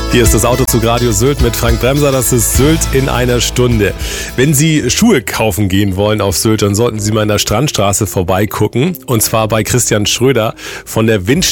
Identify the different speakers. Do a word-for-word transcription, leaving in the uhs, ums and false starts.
Speaker 1: Hier ist das Autozug Radio Sylt mit Frank Bremser. Das ist Sylt in einer Stunde. Wenn Sie Schuhe kaufen gehen wollen auf Sylt, dann sollten Sie mal in der Strandstraße vorbeigucken. Und zwar bei Christian Schröder von der Wind